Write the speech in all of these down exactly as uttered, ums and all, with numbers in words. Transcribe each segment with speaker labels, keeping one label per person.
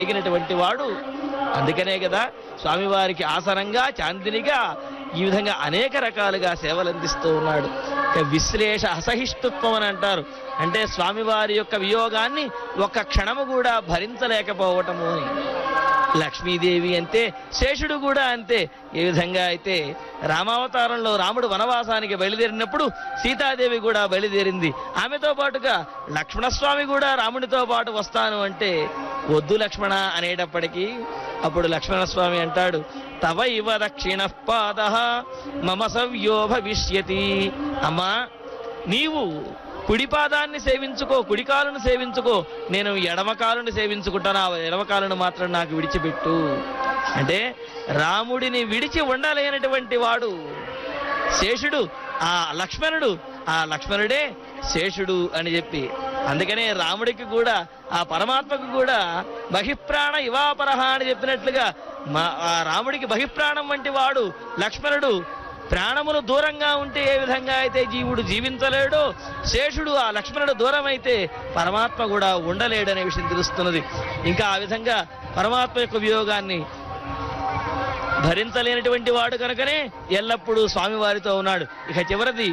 Speaker 1: ఎగినటువంటి వాడు. అందుకనే కదా స్వామివారికి ఆసనంగా చాందినిగా ఈ విధంగా అనేక రకాలుగా సేవలు అందిస్తూ ఉన్నాడు. విశ్లేష అసహిష్ణుత్వం అని అంటారు. అంటే స్వామివారి యొక్క వియోగాన్ని ఒక్క క్షణము కూడా భరించలేకపోవటము అని. లక్ష్మీదేవి అంతే, శేషుడు కూడా అంతే. ఏ విధంగా అయితే రామావతారంలో రాముడు వనవాసానికి బయలుదేరినప్పుడు సీతాదేవి కూడా బయలుదేరింది. ఆమెతో పాటుగా లక్ష్మణస్వామి కూడా రాముడితో పాటు వస్తాను అంటే వద్దు లక్ష్మణ అనేటప్పటికీ అప్పుడు లక్ష్మణస్వామి అంటాడు, తవ ఇవ దక్షిణ పాద మమ సవ్యో భవిష్యతి. అమ్మా, నీవు కుడిపాదాన్ని సేవించుకో, కుడికాలును సేవించుకో, నేను ఎడమకాలును సేవించుకుంటాను, ఆ ఎడమకాలును మాత్రం నాకు విడిచిపెట్టు. అంటే రాముడిని విడిచి ఉండలేనటువంటి వాడు శేషుడు, ఆ లక్ష్మణుడు, ఆ లక్ష్మణుడే శేషుడు అని చెప్పి. అందుకనే రాముడికి కూడా, ఆ పరమాత్మకు కూడా బహిప్రాణ ఇవాపరహ అని చెప్పినట్లుగా మా ఆ రాముడికి బహిప్రాణం వంటి వాడు లక్ష్మణుడు. ప్రాణములు దూరంగా ఉంటే ఏ విధంగా అయితే జీవుడు జీవించలేడో, శేషుడు ఆ లక్ష్మణుడు దూరం అయితే పరమాత్మ కూడా ఉండలేడనే విషయం తెలుస్తున్నది. ఇంకా ఆ విధంగా పరమాత్మ యొక్క వియోగాన్ని భరించలేనటువంటి వాడు కనుకనే ఎల్లప్పుడూ స్వామివారితో ఉన్నాడు. ఇక చివరిది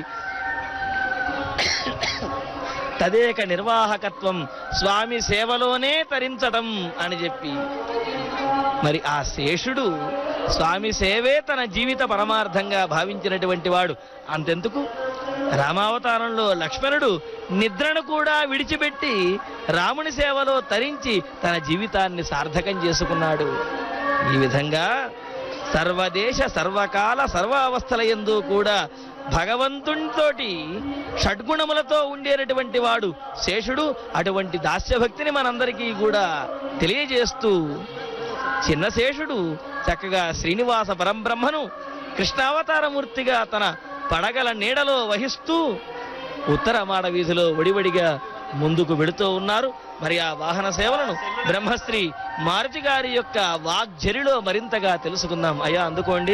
Speaker 1: తదేక నిర్వాహకత్వం, స్వామి సేవలోనే తరించటం అని చెప్పి. మరి ఆ శేషుడు స్వామి సేవే తన జీవిత పరమార్థంగా భావించినటువంటి వాడు. అంతెందుకు, రామావతారంలో లక్ష్మణుడు నిద్రను కూడా విడిచిపెట్టి రాముని సేవలో తరించి తన జీవితాన్ని సార్థకం చేసుకున్నాడు. ఈ విధంగా సర్వదేశ సర్వకాల సర్వావస్థల యందు కూడా భగవంతునితోటి షడ్గుణములతో ఉండేటటువంటి వాడు శేషుడు. అటువంటి దాస్యభక్తిని మనందరికీ కూడా తెలియజేస్తూ చిన్న శేషుడు చక్కగా శ్రీనివాస పరంబ్రహ్మను కృష్ణావతారమూర్తిగా తన పడగల నీడలో వహిస్తూ ఉత్తర మాడ వీధిలో వడివడిగా ముందుకు వెడుతూ ఉన్నారు. మరి ఆ వాహన సేవలను బ్రహ్మశ్రీ మారుతి గారి యొక్క వాగ్జరిలో మరింతగా తెలుసుకుందాం. అయ్యా, అందుకోండి.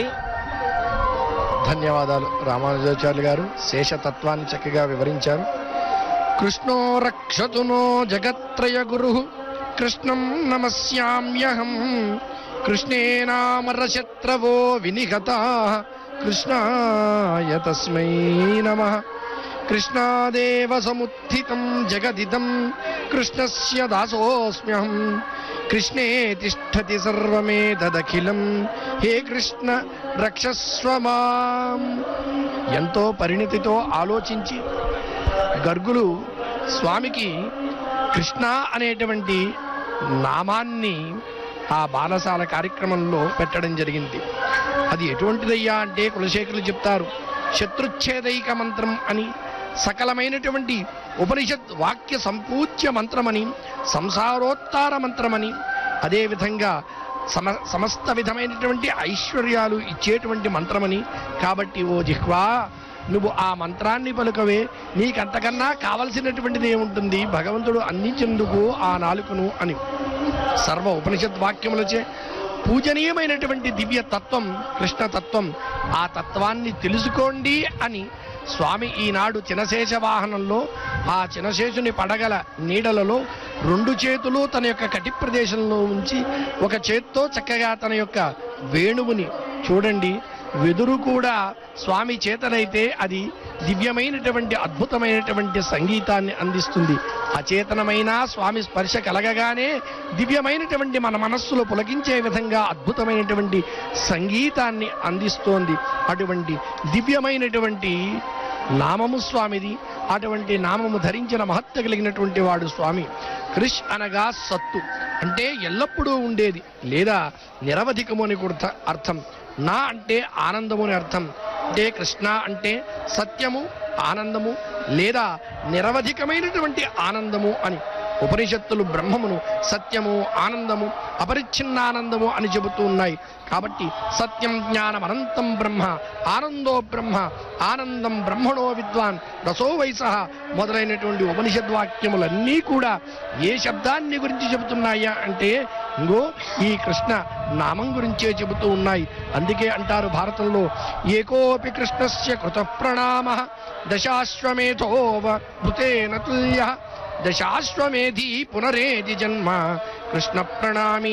Speaker 2: ధన్యవాదాలు రామానుజాచార్యులు గారు. శేషతత్వాన్ని చక్కగా వివరించారు. కృష్ణో రక్షతునో జగత్రయ గురు కృష్ణం నమస్యామ్యహం కృష్ణేనామరశత్రవో వినిహతా కృష్ణాయ తస్మై నమః. కృష్ణాదేవ సముత్థితం జగదిదం కృష్ణస్య దాసోస్మ్యహం కృష్ణే తిష్టతి సర్వమేతదఖిలం హే కృష్ణ రక్షస్వ మాం. ఎంతో పరిణితితో ఆలోచించి గర్గులు స్వామికి కృష్ణ అనేటువంటి నామాన్ని ఆ బాలసాల కార్యక్రమంలో పెట్టడం జరిగింది. అది ఎటువంటిదయ్యా అంటే కులశేఖరులు చెప్తారు, శత్రుచ్ఛేదైక మంత్రం అని, సకలమైనటువంటి ఉపనిషత్ వాక్య సంపూజ్య మంత్రమని, సంసారోత్తార మంత్రమని, అదేవిధంగా సమ సమస్త విధమైనటువంటి ఐశ్వర్యాలు ఇచ్చేటువంటి మంత్రమని. కాబట్టి ఓ జిహ్వా, నువ్వు ఆ మంత్రాన్ని పలుకవే, నీకంతకన్నా కావలసినటువంటిది ఏముంటుంది భగవంతుడు అందించేందుకు ఆ నాలుకను అని. సర్వ ఉపనిషత్ వాక్యములచే పూజనీయమైనటువంటి దివ్య తత్వం కృష్ణతత్వం. ఆ తత్వాన్ని తెలుసుకోండి అని స్వామి ఈనాడు చినశేష వాహనంలో ఆ చినశేషుని పడగల నీడలలో రెండు చేతులు తన యొక్క కటి ప్రదేశంలో ఉంచి ఒక చేత్తో చక్కగా తన యొక్క వేణువుని చూడండి, వెదురు కూడా స్వామి చేతనైతే అది దివ్యమైనటువంటి అద్భుతమైనటువంటి సంగీతాన్ని అందిస్తుంది. అచేతనమైన స్వామి స్పర్శ కలగగానే దివ్యమైనటువంటి మన మనస్సులో పులకించే విధంగా అద్భుతమైనటువంటి సంగీతాన్ని అందిస్తోంది. అటువంటి దివ్యమైనటువంటి నామము స్వామిది. అటువంటి నామము ధరించిన మహత్త కలిగినటువంటి వాడు స్వామి. కృష్ అనగా సత్తు, అంటే ఎల్లప్పుడూ ఉండేది లేదా నిరవధికము అని కూడా అర్థం. నా అంటే ఆనందము అని అర్థం. అంటే కృష్ణ అంటే సత్యము, ఆనందము లేదా నిరవధికమైనటువంటి ఆనందము అని. ఉపనిషత్తులు బ్రహ్మమును సత్యము, ఆనందము, అపరిచ్ఛిన్నానందము అని చెబుతూ ఉన్నాయి. కాబట్టి సత్యం జ్ఞానం అనంతం బ్రహ్మ, ఆనందో బ్రహ్మ, ఆనందం బ్రహ్మణో విద్వాన్, రసో వైసహ మొదలైనటువంటి ఉపనిషద్వాక్యములన్నీ కూడా ఏ శబ్దాన్ని గురించి చెబుతున్నాయా అంటే ఇంగో ఈ కృష్ణ నామం గురించే చెబుతూ ఉన్నాయి. అందుకే అంటారు భారతంలో, ఏకోపి కృష్ణస్య కృత ప్రణామ దశాశ్వమేధోవ భృతేన తుల్య దశాశ్వమేధి పునరేది జన్మ కృష్ణ ప్రణామి.